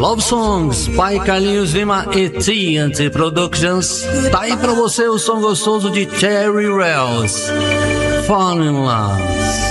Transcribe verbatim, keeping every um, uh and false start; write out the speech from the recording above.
Love Songs, by Carlinhos Lima e T N T Productions. Tá aí pra você o som gostoso de Terry Wells, Fall in Love.